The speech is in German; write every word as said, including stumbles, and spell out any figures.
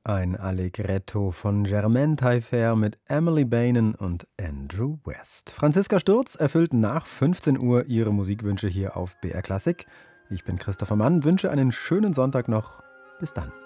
Ein Allegretto von Germaine Taillefer mit Emily Bainen und Andrew West. Franziska Sturz erfüllt nach fünfzehn Uhr ihre Musikwünsche hier auf B R Klassik. Ich bin Christopher Mann, wünsche einen schönen Sonntag noch. Bis dann.